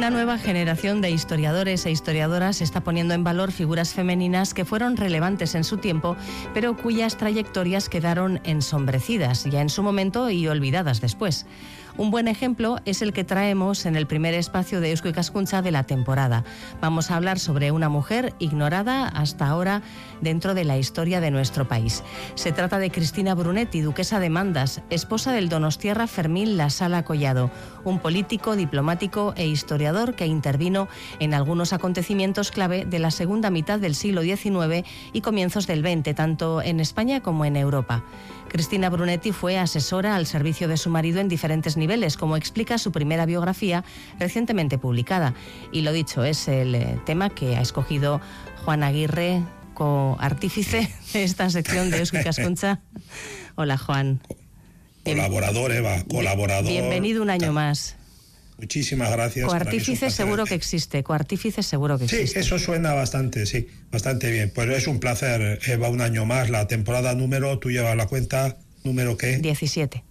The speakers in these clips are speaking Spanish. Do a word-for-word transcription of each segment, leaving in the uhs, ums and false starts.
Una nueva generación de historiadores e historiadoras está poniendo en valor figuras femeninas que fueron relevantes en su tiempo, pero cuyas trayectorias quedaron ensombrecidas ya en su momento y olvidadas después. Un buen ejemplo es el que traemos en el primer espacio de Eusko Ikaskuntza de la temporada. Vamos a hablar sobre una mujer ignorada hasta ahora dentro de la historia de nuestro país. Se trata de Cristina Brunetti, duquesa de Mandas, esposa del donostiarra Fermín Lasala Collado, un político, diplomático e historiador que intervino en algunos acontecimientos clave de la segunda mitad del siglo diecinueve y comienzos del veinte, tanto en España como en Europa. Cristina Brunetti fue asesora al servicio de su marido en diferentes niveles, como explica su primera biografía recientemente publicada. Y lo dicho, es el eh, tema que ha escogido Juan Aguirre, coartífice de esta sección de Eusko Ikaskuntza. Hola, Juan. Colaborador, Eva, colaborador. Bienvenido un año más. Muchísimas gracias. Coartífice seguro que existe, coartífice seguro que existe. Sí, eso suena bastante, sí, bastante bien. Pues es un placer, Eva, un año más. La temporada número, tú llevas la cuenta, ¿número qué? diecisiete.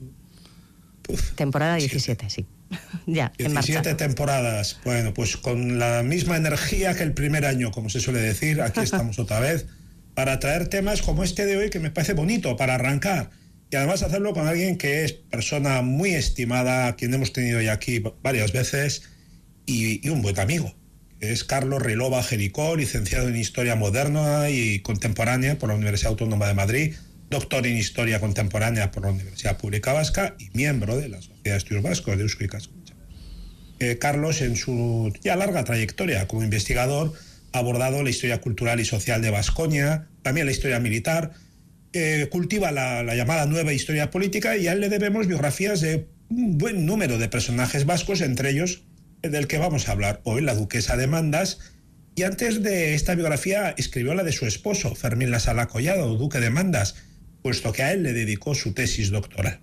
Uf, temporada diecisiete, sí. Ya, en marcha. diecisiete temporadas. Bueno, pues con la misma energía que el primer año, como se suele decir, aquí estamos otra vez, para traer temas como este de hoy, que me parece bonito, para arrancar. Y además hacerlo con alguien que es persona muy estimada, a quien hemos tenido ya aquí varias veces, y, y un buen amigo. Es Carlos Rilova Jericó, licenciado en Historia Moderna y Contemporánea por la Universidad Autónoma de Madrid, doctor en Historia Contemporánea por la Universidad Pública Vasca y miembro de la Sociedad de Estudios Vascos de Eusko Ikaskuntza. Eh, Carlos, en su ya larga trayectoria como investigador, ha abordado la historia cultural y social de Baskonia, también la historia militar. Eh, cultiva la, la llamada nueva historia política y a él le debemos biografías de un buen número de personajes vascos, entre ellos del que vamos a hablar hoy, la duquesa de Mandas. Y antes de esta biografía escribió la de su esposo, Fermín Lasala Collado, duque de Mandas, puesto que a él le dedicó su tesis doctoral.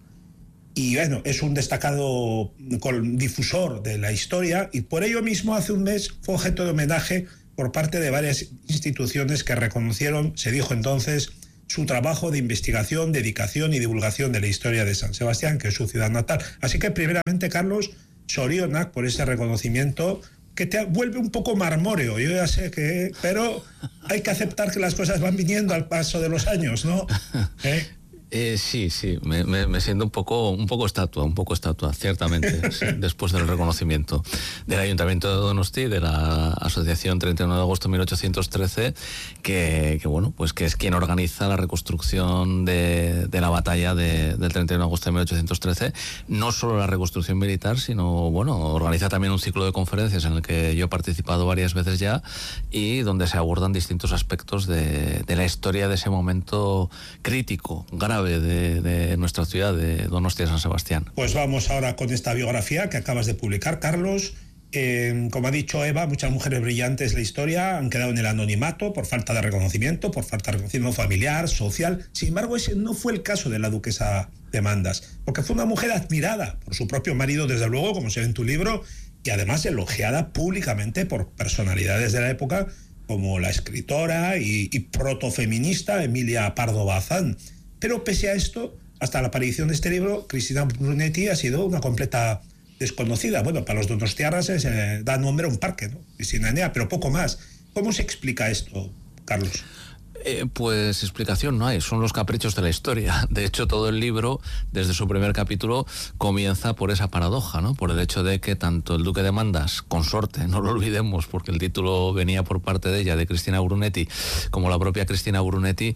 Y bueno, es un destacado difusor de la historia y por ello mismo hace un mes fue objeto de homenaje por parte de varias instituciones que reconocieron, se dijo entonces, su trabajo de investigación, dedicación y divulgación de la historia de San Sebastián, que es su ciudad natal. Así que primeramente, Carlos, sorionak por ese reconocimiento que te vuelve un poco marmóreo. Yo ya sé que... Pero hay que aceptar que las cosas van viniendo al paso de los años, ¿no? ¿Eh? Eh, sí, sí, me, me, me siento un poco, un poco estatua, un poco estatua, ciertamente, sí, después del reconocimiento del Ayuntamiento de Donosti, de la Asociación treinta y uno de agosto de mil ochocientos trece, que, que bueno, pues que es quien organiza la reconstrucción de, de la batalla de, del treinta y uno de agosto de mil ochocientos trece, no solo la reconstrucción militar, sino, bueno, organiza también un ciclo de conferencias en el que yo he participado varias veces ya y donde se abordan distintos aspectos de, de la historia de ese momento crítico, grave, De, de nuestra ciudad, de Donostia San Sebastián. Pues vamos ahora con esta biografía que acabas de publicar, Carlos. Eh, como ha dicho Eva, muchas mujeres brillantes de la historia han quedado en el anonimato por falta de reconocimiento, por falta de reconocimiento familiar, social. Sin embargo, ese no fue el caso de la duquesa de Mandas, porque fue una mujer admirada por su propio marido, desde luego, como se ve en tu libro, y además elogiada públicamente por personalidades de la época, como la escritora y, y protofeminista Emilia Pardo Bazán. Pero pese a esto, hasta la aparición de este libro, Cristina Brunetti ha sido una completa desconocida. Bueno, para los donostiarras eh, da nombre a un parque, ¿no? Cristina Enea, pero poco más. ¿Cómo se explica esto, Carlos? Eh, pues explicación no hay, son los caprichos de la historia. De hecho, todo el libro, desde su primer capítulo, comienza por esa paradoja, ¿no? Por el hecho de que tanto el duque de Mandas, consorte, no lo olvidemos, porque el título venía por parte de ella, de Cristina Brunetti, como la propia Cristina Brunetti,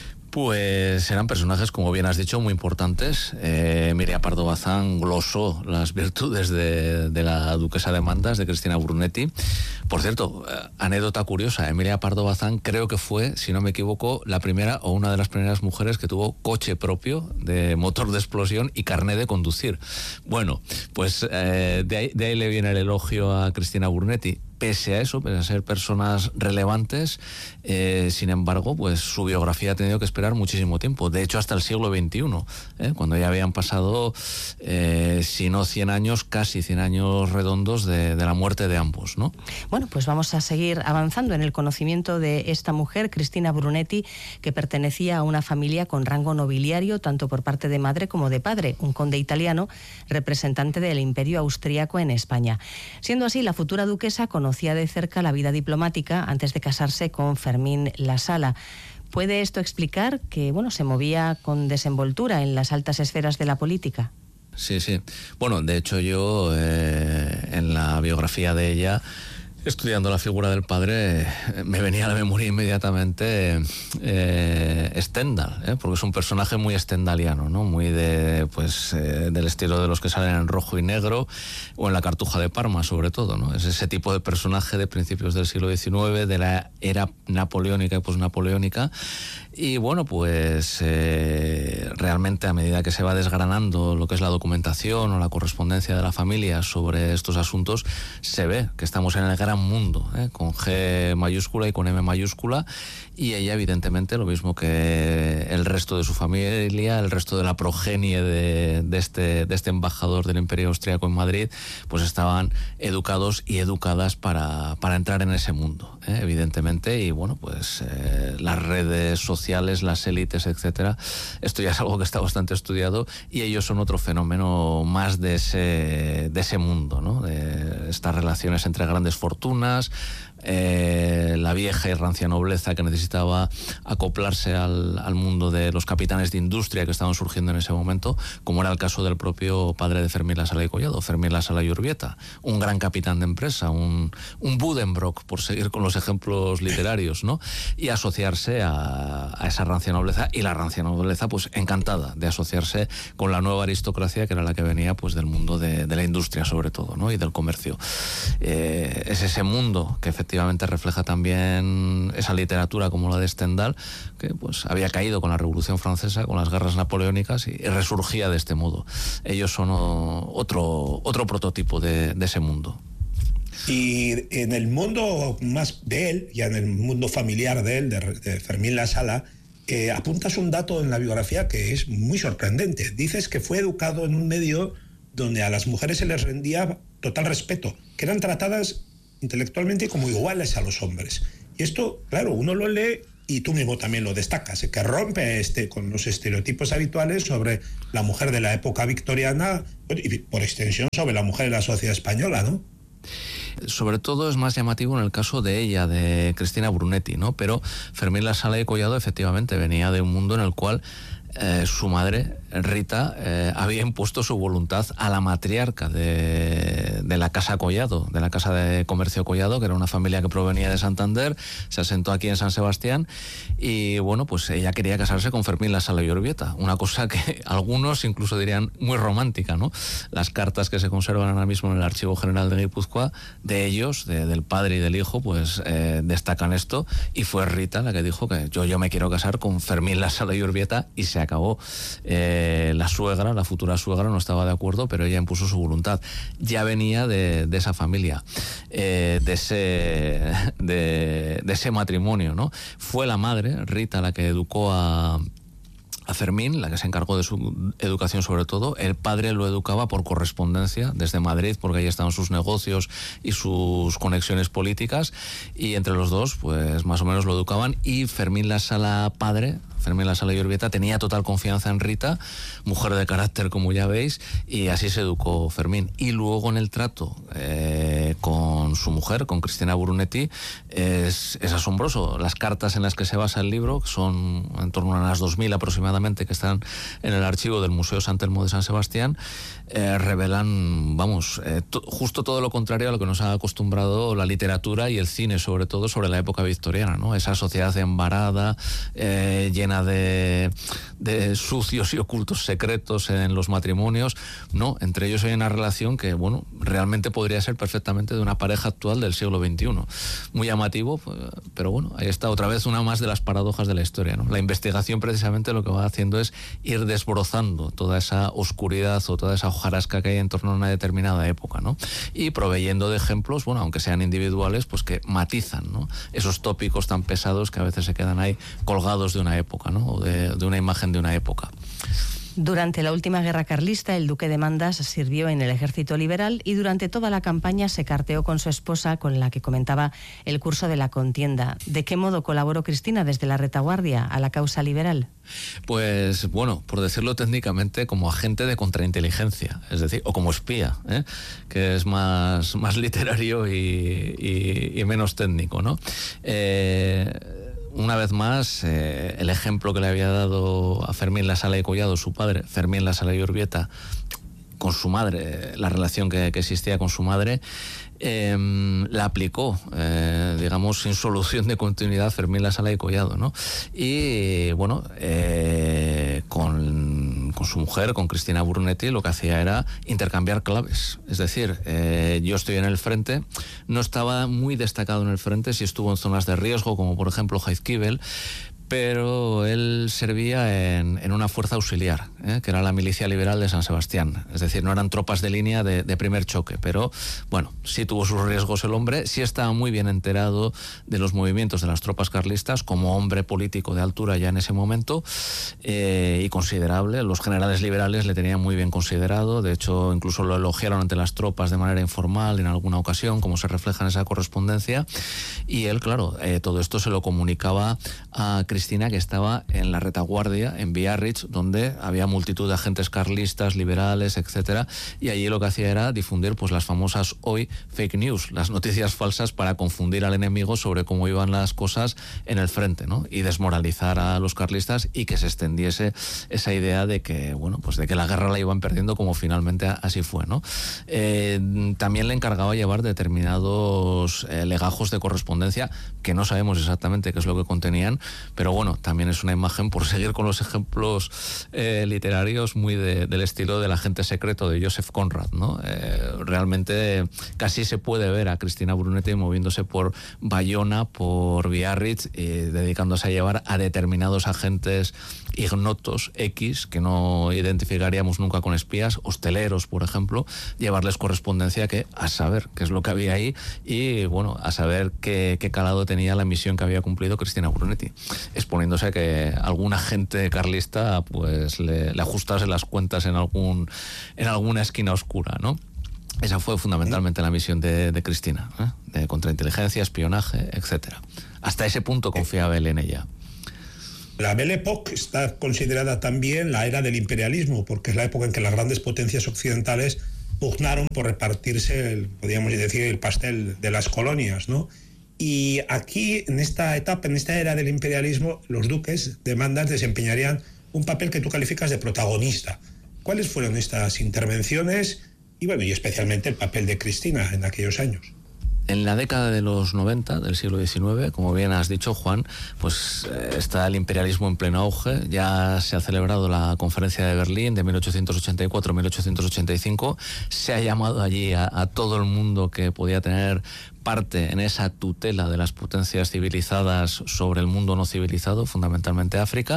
pues eran personajes, como bien has dicho, muy importantes. Eh, Emilia Pardo Bazán glosó las virtudes de, de la duquesa de Mandas, de Cristina Brunetti. Por cierto, eh, anécdota curiosa, Emilia Pardo Bazán creo que fue, si no me equivoco, la primera o una de las primeras mujeres que tuvo coche propio de motor de explosión y carné de conducir. Bueno, pues eh, de, ahí, de ahí le viene el elogio a Cristina Brunetti. pese a eso, pese a ser personas relevantes, eh, sin embargo, pues su biografía ha tenido que esperar muchísimo tiempo. De hecho, hasta el siglo veintiuno, ¿eh? cuando ya habían pasado, eh, si no cien años, casi cien años redondos de, de la muerte de ambos, ¿no? Bueno, pues vamos a seguir avanzando en el conocimiento de esta mujer, Cristina Brunetti, que pertenecía a una familia con rango nobiliario, tanto por parte de madre como de padre, un conde italiano, representante del Imperio Austríaco en España. Siendo así, la futura duquesa conocía de cerca la vida diplomática antes de casarse con Fermín Lasala. ¿Puede esto explicar que, bueno, se movía con desenvoltura en las altas esferas de la política? Sí, sí. Bueno, de hecho yo, eh, en la biografía de ella, estudiando la figura del padre, me venía a la memoria inmediatamente eh, Stendhal, ¿eh? porque es un personaje muy stendhaliano, ¿no? Muy de, pues, eh, del estilo de los que salen en rojo y negro, o en La Cartuja de Parma, sobre todo, ¿no? Es ese tipo de personaje de principios del siglo diecinueve, de la era napoleónica y posnapoleónica. Y bueno, pues eh, realmente a medida que se va desgranando lo que es la documentación o la correspondencia de la familia sobre estos asuntos, se ve que estamos en el gran mundo, ¿eh? con G mayúscula y con M mayúscula, y ella evidentemente, lo mismo que el resto de su familia, el resto de la progenie de, de, este, de este embajador del Imperio Austríaco en Madrid, pues estaban educados y educadas para, para entrar en ese mundo, ¿eh? evidentemente, y bueno, pues eh, las redes sociales, las élites, etcétera, esto ya es algo que está bastante estudiado, y ellos son otro fenómeno más de ese, de ese mundo, ¿no? De estas relaciones entre grandes fortunas, eh, la vieja y rancia nobleza que necesitaba acoplarse al, al mundo de los capitanes de industria que estaban surgiendo en ese momento, como era el caso del propio padre de Fermín Lasala y Collado, Fermín Lasala y Urbieta, un gran capitán de empresa, un, un Buddenbrock, por seguir con los ejemplos literarios, ¿no? Y asociarse a, a esa rancia nobleza, y la rancia nobleza pues encantada de asociarse con la nueva aristocracia, que era la que venía pues del mundo de, de la industria sobre todo, ¿no? Y del comercio. Eh, es ese mundo que efectivamente refleja también esa literatura como la de Stendhal, que pues había caído con la Revolución Francesa, con las guerras napoleónicas, y resurgía de este modo. Ellos son otro, otro prototipo de, de ese mundo. Y en el mundo más de él, ya en el mundo familiar de él, de, de Fermín Lasala, eh, apuntas un dato en la biografía que es muy sorprendente. Dices que fue educado en un medio donde a las mujeres se les rendía total respeto, que eran tratadas intelectualmente como iguales a los hombres. Y esto, claro, uno lo lee, y tú mismo también lo destacas, que rompe este, con los estereotipos habituales sobre la mujer de la época victoriana y por extensión sobre la mujer de la sociedad española, ¿no? Sobre todo es más llamativo en el caso de ella, de Cristina Brunetti, ¿no? Pero Fermín Lasala y Collado efectivamente venía de un mundo en el cual eh, su madre, Rita, eh, había impuesto su voluntad a la matriarca de, de la Casa Collado, de la Casa de Comercio Collado, que era una familia que provenía de Santander, se asentó aquí en San Sebastián, y bueno, pues ella quería casarse con Fermín Lasala y Urbieta, una cosa que algunos incluso dirían muy romántica, ¿no? Las cartas que se conservan ahora mismo en el Archivo General de Guipúzcoa, de ellos, de, del padre y del hijo, pues eh, destacan esto, y fue Rita la que dijo que yo, yo me quiero casar con Fermín Lasala y Urbieta, y se acabó. Eh, la suegra, la futura suegra, no estaba de acuerdo, pero ella impuso su voluntad. Ya venía de, de esa familia, eh, de, ese, de, de ese matrimonio, ¿no? Fue la madre, Rita, la que educó a a Fermín, la que se encargó de su educación sobre todo. El padre lo educaba por correspondencia desde Madrid, porque ahí estaban sus negocios y sus conexiones políticas, y entre los dos pues más o menos lo educaban. Y Fermín Lasala padre, Fermín Lasala y Urbieta, tenía total confianza en Rita, mujer de carácter como ya veis, y así se educó Fermín. Y luego en el trato eh, con su mujer, con Cristina Brunetti, es, es asombroso. Las cartas en las que se basa el libro, que son en torno a unas dos mil aproximadamente, que están en el archivo del Museo San Telmo de San Sebastián, eh, revelan, vamos, eh, to, justo todo lo contrario a lo que nos ha acostumbrado la literatura y el cine, sobre todo sobre la época victoriana, ¿no? Esa sociedad embarada, eh, llena de, de sucios y ocultos secretos en los matrimonios. No, entre ellos hay una relación que, bueno, realmente podría ser perfectamente precisamente de una pareja actual del siglo veintiuno. Muy llamativo, pero bueno, ahí está otra vez una más de las paradojas de la historia, ¿no? La investigación precisamente lo que va haciendo es ir desbrozando toda esa oscuridad o toda esa hojarasca que hay en torno a una determinada época, ¿no? Y proveyendo de ejemplos, bueno, aunque sean individuales, pues que matizan, ¿no? Esos tópicos tan pesados que a veces se quedan ahí colgados de una época, ¿no? O de, de una imagen de una época. Durante la última guerra carlista, el duque de Mandas sirvió en el ejército liberal y durante toda la campaña se carteó con su esposa, con la que comentaba el curso de la contienda. ¿De qué modo colaboró Cristina desde la retaguardia a la causa liberal? Pues bueno, por decirlo técnicamente, como agente de contrainteligencia, es decir, o como espía, ¿eh? Que es más, más literario y, y, y menos técnico, ¿no? Eh... Una vez más, eh, el ejemplo que le había dado a Fermín Lasala y Collado, su padre, Fermín Lasala y Urbieta, con su madre, la relación que, que existía con su madre, eh, la aplicó, eh, digamos, sin solución de continuidad Fermín Lasala y Collado, ¿no? Y bueno, eh, con, con su mujer, con Cristina Brunetti, lo que hacía era intercambiar claves. Es decir, eh, yo estoy en el frente, no estaba muy destacado en el frente, si estuvo en zonas de riesgo, como por ejemplo Jaizkibel, pero él servía en, en una fuerza auxiliar, ¿eh? que era la milicia liberal de San Sebastián. Es decir, no eran tropas de línea de, de primer choque, pero bueno, sí tuvo sus riesgos el hombre, sí estaba muy bien enterado de los movimientos de las tropas carlistas como hombre político de altura ya en ese momento, eh, y considerable. Los generales liberales le tenían muy bien considerado, de hecho incluso lo elogiaron ante las tropas de manera informal en alguna ocasión, como se refleja en esa correspondencia, y él, claro, eh, todo esto se lo comunicaba a Cristina, que estaba en la retaguardia, en Biarritz, donde había multitud de agentes carlistas, liberales, etcétera, y allí lo que hacía era difundir pues las famosas hoy fake news, las noticias falsas para confundir al enemigo sobre cómo iban las cosas en el frente, ¿no? Y desmoralizar a los carlistas y que se extendiese esa idea de que, bueno, pues de que la guerra la iban perdiendo, como finalmente así fue, ¿no? Eh, también le encargaba llevar determinados eh, legajos de correspondencia que no sabemos exactamente qué es lo que contenían, pero bueno, también es una imagen, por seguir con los ejemplos eh, literarios, muy de, del estilo del agente secreto de Joseph Conrad, ¿no? Eh, realmente casi se puede ver a Cristina Brunetti moviéndose por Bayona, por Biarritz, eh, dedicándose a llevar a determinados agentes ignotos X, que no identificaríamos nunca con espías, hosteleros, por ejemplo, llevarles correspondencia que a saber qué es lo que había ahí y, bueno, a saber qué, qué calado tenía la misión que había cumplido Cristina Brunetti, exponiéndose a que algún agente carlista pues le, le ajustase las cuentas en algún en alguna esquina oscura, ¿no? Esa fue fundamentalmente la misión de, de Cristina, ¿eh? De contrainteligencia, espionaje, etcétera. Hasta ese punto confiaba él en ella. La Belle Époque está considerada también la era del imperialismo, porque es la época en que las grandes potencias occidentales pugnaron por repartirse, el, podríamos decir, el pastel de las colonias, ¿no? Y aquí, en esta etapa, en esta era del imperialismo, los duques de Mandas desempeñarían un papel que tú calificas de protagonista. ¿Cuáles fueron estas intervenciones? Y bueno, y especialmente el papel de Cristina en aquellos años. En la década de los noventa del siglo diecinueve, como bien has dicho, Juan, pues eh, está el imperialismo en pleno auge. Ya se ha celebrado la conferencia de Berlín de mil ochocientos ochenta y cuatro a mil ochocientos ochenta y cinco. Se ha llamado allí a, a todo el mundo que podía tener parte en esa tutela de las potencias civilizadas sobre el mundo no civilizado, fundamentalmente África,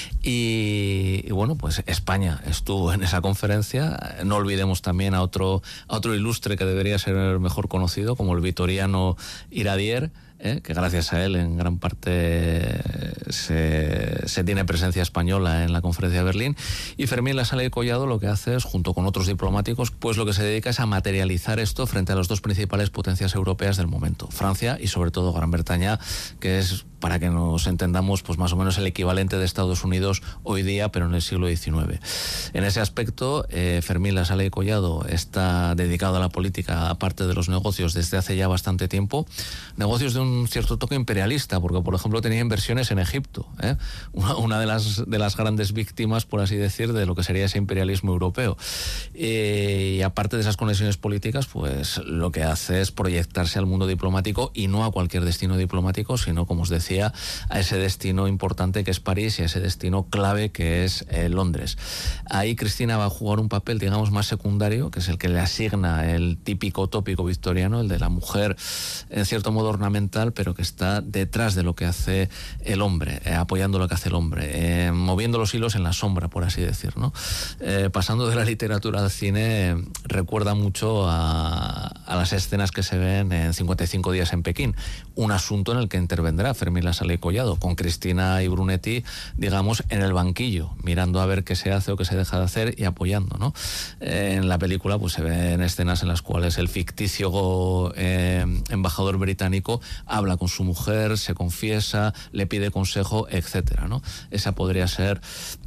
y, y bueno, pues España estuvo en esa conferencia. No olvidemos también a otro, a otro ilustre que debería ser mejor conocido, como el vitoriano Iradier, ¿eh? que gracias a él en gran parte se, se tiene presencia española en la conferencia de Berlín. Y Fermín Lasala y Collado lo que hace es, junto con otros diplomáticos, pues lo que se dedica es a materializar esto frente a las dos principales potencias europeas del momento, Francia y sobre todo Gran Bretaña, que es, para que nos entendamos, pues más o menos el equivalente de Estados Unidos hoy día, pero en el siglo diecinueve. En ese aspecto, eh, Fermín Lasala y Collado está dedicado a la política, aparte de los negocios, desde hace ya bastante tiempo. Negocios de un un cierto toque imperialista, porque por ejemplo tenía inversiones en Egipto, ¿eh? una, una de las de las grandes víctimas, por así decir, de lo que sería ese imperialismo europeo. Eh, y aparte de esas conexiones políticas, pues lo que hace es proyectarse al mundo diplomático, y no a cualquier destino diplomático, sino, como os decía, a ese destino importante que es París y a ese destino clave que es eh, Londres. Ahí Cristina va a jugar un papel, digamos, más secundario, que es el que le asigna el típico tópico victoriano, el de la mujer en cierto modo ornamental, pero que está detrás de lo que hace el hombre, eh, apoyando lo que hace el hombre, eh, moviendo los hilos en la sombra, por así decir, ¿no? Eh, pasando de la literatura al cine, eh, recuerda mucho a, a las escenas que se ven en cincuenta y cinco días en Pekín, un asunto en el que intervendrá Fermín Lassalle Collado, con Cristina y Brunetti, digamos, en el banquillo, mirando a ver qué se hace o qué se deja de hacer y apoyando, ¿no? Eh, en la película pues se ven escenas en las cuales el ficticio eh, embajador británico habla con su mujer, se confiesa, le pide consejo, etcétera, ¿no? Esa podría ser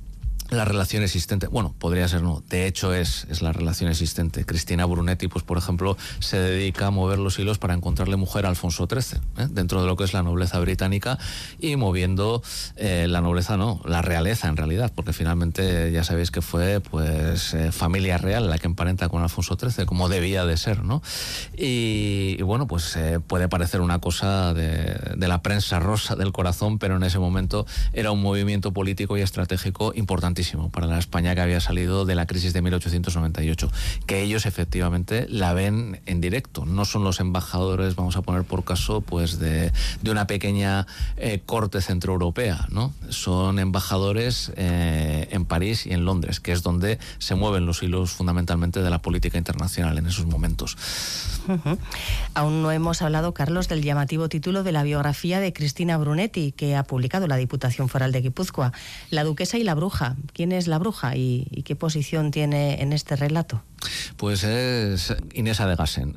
la relación existente. Bueno, podría ser no, de hecho es, es la relación existente. Cristina Brunetti, pues por ejemplo, se dedica a mover los hilos para encontrarle mujer a Alfonso trece, ¿eh? dentro de lo que es la nobleza británica, y moviendo eh, la nobleza, no, la realeza en realidad, porque finalmente ya sabéis que fue pues eh, familia real la que emparenta con Alfonso trece, como debía de ser, ¿no? Y, y bueno, pues eh, puede parecer una cosa de, de la prensa rosa del corazón, pero en ese momento era un movimiento político y estratégico importantísimo para la España que había salido de la crisis de mil ochocientos noventa y ocho, que ellos efectivamente la ven en directo. No son los embajadores, vamos a poner por caso, pues de, de una pequeña eh, corte centroeuropea, ¿no? Son embajadores eh, en París y en Londres, que es donde se mueven los hilos fundamentalmente de la política internacional en esos momentos. Uh-huh. Aún no hemos hablado, Carlos, del llamativo título de la biografía de Cristina Brunetti, que ha publicado la Diputación Foral de Guipúzcoa, La Duquesa y la Bruja. ¿Quién es la bruja y, y qué posición tiene en este relato? Pues es Inés de Gassen.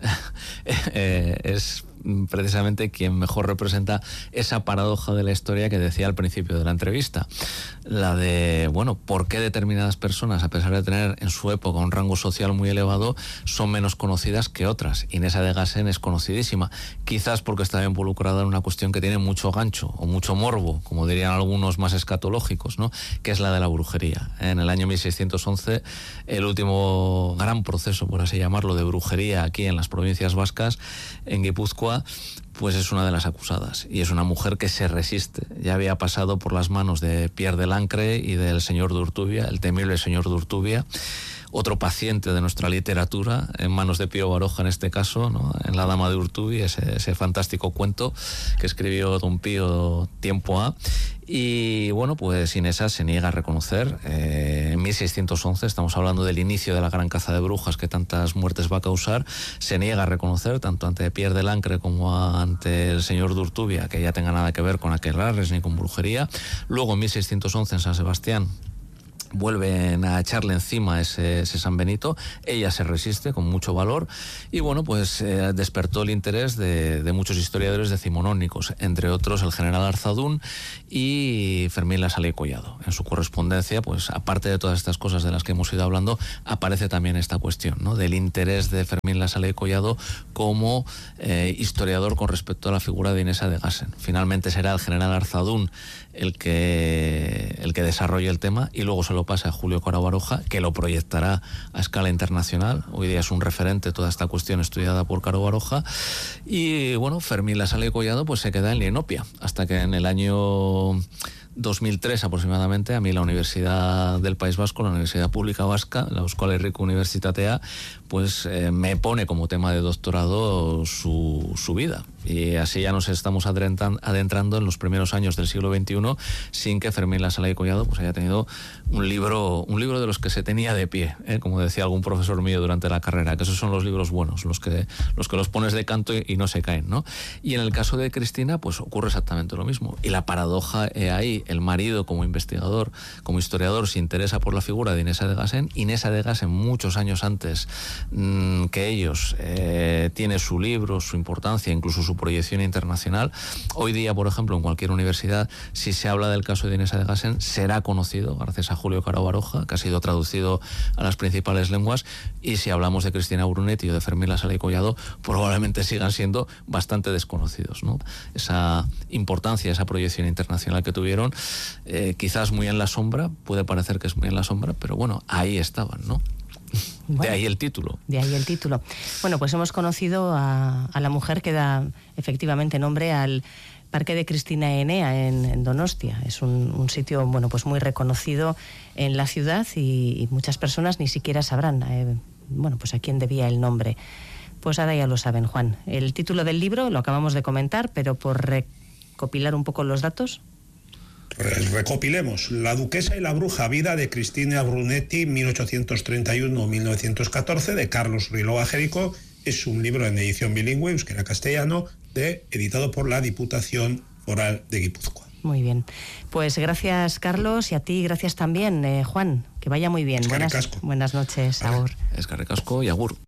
eh, es precisamente quien mejor representa esa paradoja de la historia que decía al principio de la entrevista. La de, bueno, ¿por qué determinadas personas, a pesar de tener en su época un rango social muy elevado, son menos conocidas que otras? Inés de Gassen es conocidísima, quizás porque estaba involucrada en una cuestión que tiene mucho gancho o mucho morbo, como dirían algunos más escatológicos, ¿no? Que es la de la brujería. En el año mil seiscientos once, el último gran proceso, por así llamarlo, de brujería aquí en las provincias vascas, en Guipúzcoa, pues es una de las acusadas, y es una mujer que se resiste. Ya había pasado por las manos de Pierre de Lancre y del señor de Urtubia, el temible señor de Urtubia, otro paciente de nuestra literatura, en manos de Pío Baroja en este caso, ¿no? En La Dama de Urtubia, ese, ese fantástico cuento que escribió don Pío tiempo A. Y bueno, pues Inesa se niega a reconocer. Eh, en mil seiscientos once, estamos hablando del inicio de la gran caza de brujas que tantas muertes va a causar, se niega a reconocer, tanto ante Pierre de Lancre como ante el señor de Urtubia, que ya tenga nada que ver con aquelarres ni con brujería. Luego, en mil seiscientos once, en San Sebastián, vuelven a echarle encima ese, ese San Benito. Ella se resiste con mucho valor y bueno, pues eh, despertó el interés de, de muchos historiadores decimonónicos, entre otros el general Arzadún y Fermín Lassalle Collado. En su correspondencia, pues aparte de todas estas cosas de las que hemos ido hablando, aparece también esta cuestión, ¿no? Del interés de Fermín Lassalle Collado como eh, historiador con respecto a la figura de Inés de Gassen. Finalmente será el general Arzadún el que, el que desarrolle el tema, y luego se lo pasa a Julio Caro Baroja, que lo proyectará a escala internacional. Hoy día es un referente toda esta cuestión estudiada por Caro Baroja. Y bueno, Fermín Lassalle Collado pues se queda en Lienopia, hasta que en el año dos mil tres aproximadamente, a mí la Universidad del País Vasco, la Universidad Pública Vasca, la Euskal Herriko Unibertsitatea, pues eh, me pone como tema de doctorado su, su vida. Y así ya nos estamos adentrando en los primeros años del siglo veintiuno, sin que Fermín Lassalle Collado pues haya tenido un libro, un libro de los que se tenía de pie, ¿eh? Como decía algún profesor mío durante la carrera, que esos son los libros buenos, los que los que los pones de canto y, y no se caen, ¿no? Y en el caso de Cristina, pues ocurre exactamente lo mismo. Y la paradoja es ahí: el marido, como investigador, como historiador, se interesa por la figura de Inés de Gassen. Inés de Gassen, muchos años antes mmm, que ellos, eh, tiene su libro, su importancia, incluso su proyección internacional. Hoy día, por ejemplo, en cualquier universidad, si se habla del caso de Inés Adegasen, será conocido gracias a Julio Caro Baroja, que ha sido traducido a las principales lenguas, y si hablamos de Cristina Brunetti o de Fermín Lasala y Collado, probablemente sigan siendo bastante desconocidos, ¿no? Esa importancia, esa proyección internacional que tuvieron, eh, quizás muy en la sombra, puede parecer que es muy en la sombra, pero bueno, ahí estaban, ¿no? Bueno, de ahí el título. De ahí el título. Bueno, pues hemos conocido a, a la mujer que da efectivamente nombre al Parque de Cristina Enea en, en Donostia. Es un, un sitio, bueno, pues muy reconocido en la ciudad y, y muchas personas ni siquiera sabrán, eh, bueno, pues a quién debía el nombre. Pues ahora ya lo saben, Juan. El título del libro lo acabamos de comentar, pero por recopilar un poco los datos. Recopilemos: La duquesa y la bruja, vida de Cristina Brunetti, mil ochocientos treinta y uno a mil novecientos catorce, de Carlos Riloa Jerico. Es un libro en edición bilingüe, euskera-castellano, de, editado por la Diputación Foral de Guipúzcoa. Muy bien. Pues gracias, Carlos, y a ti gracias también, eh, Juan. Que vaya muy bien. Buenas, buenas noches. Agur. Eskerrik asko y agur.